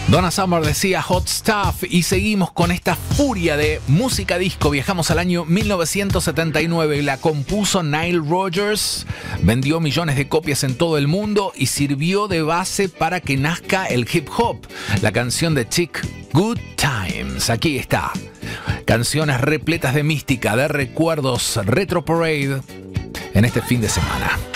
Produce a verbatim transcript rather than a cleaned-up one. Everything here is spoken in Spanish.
Donna Summer decía Hot Stuff y seguimos con esta furia de música disco. Viajamos al año mil novecientos setenta y nueve y la compuso Nile Rodgers, vendió millones de copias en todo el mundo y sirvió de base para que nazca el hip hop. La canción de Chick, Good Times, aquí está. Canciones repletas de mística, de recuerdos, Retro Parade en este fin de semana.